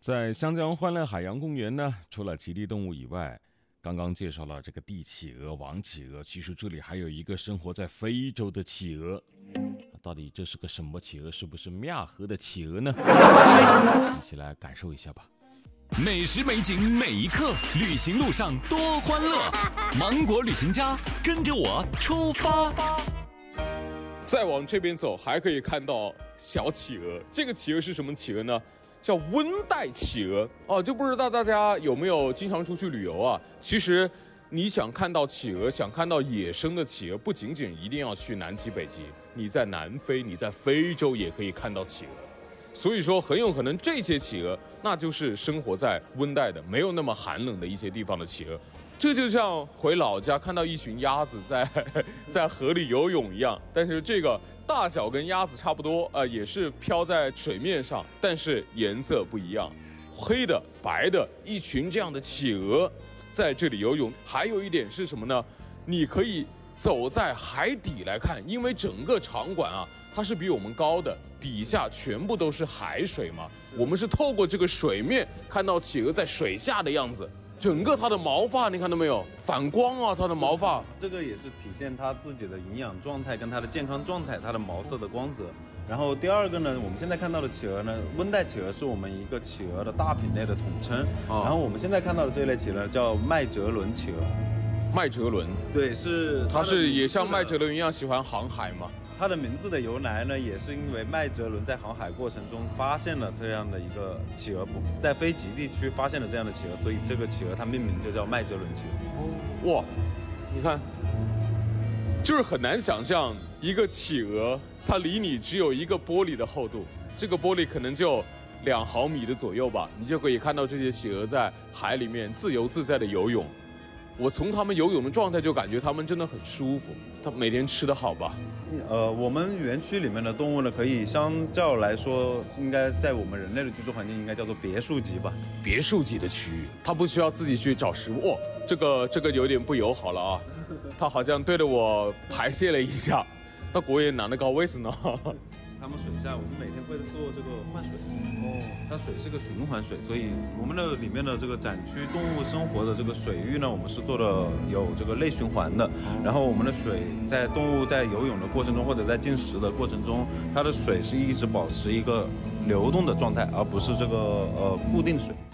在湘江欢乐海洋公园呢，除了极地动物以外，刚刚介绍了这个帝企鹅、王企鹅，其实这里还有一个生活在非洲的企鹅。到底这是个什么企鹅？是不是湄河的企鹅呢？一起来感受一下吧。 美食美景每一刻，旅行路上多欢乐。芒果旅行家，跟着我出发。 再往这边走，还可以看到小企鹅。这个企鹅是什么企鹅呢？叫温带企鹅哦，就不知道大家有没有经常出去旅游啊？其实，你想看到企鹅，想看到野生的企鹅，不仅仅一定要去南极、北极，你在南非，你在非洲也可以看到企鹅。所以说，很有可能这些企鹅，那就是生活在温带的、没有那么寒冷的一些地方的企鹅。这就像回老家看到一群鸭子在河里游泳一样，但是这个大小跟鸭子差不多，也是飘在水面上，但是颜色不一样，黑的、白的，一群这样的企鹅在这里游泳。还有一点是什么呢？你可以走在海底来看，因为整个场馆啊，它是比我们高的，底下全部都是海水嘛，我们是透过这个水面看到企鹅在水下的样子。整个它的毛发，你看到没有？反光啊，它的毛发。 这个也是体现它自己的营养状态跟它的健康状态，它的毛色的光泽。然后第二个呢，我们现在看到的企鹅呢，温带企鹅是我们一个企鹅的大品类的统称。然后我们现在看到的这一类企鹅叫麦哲伦企鹅。 麦哲伦， 对，是它是也像麦哲伦一样喜欢航海吗？ 它的名字的由来呢，也是因为麦哲伦在航海过程中发现了这样的一个企鹅，在非极地区发现了这样的企鹅，所以这个企鹅它命名就叫麦哲伦企鹅。 哇，你看，就是很难想象一个企鹅，它离你只有一个玻璃的厚度，这个玻璃可能就2毫米的左右吧，你就可以看到这些企鹅在海里面自由自在的游泳。我从他们游泳的状态就感觉他们真的很舒服。他每天吃得好吧？ 我们园区里面的动物呢，可以相较来说，应该在我们人类的居住环境应该叫做别墅级吧。 别墅级的区域，它不需要自己去找食物。哦，这个有点不友好了啊！它好像对着我排泄了一下。那国也哪能搞卫生呢？ 他们水下，我们每天会做这个换水。它水是个循环水，所以我们的里面的这个展区动物生活的这个水域呢，我们是做的有这个内循环的。然后我们的水在动物在游泳的过程中或者在进食的过程中，它的水是一直保持一个流动的状态，而不是这个固定水。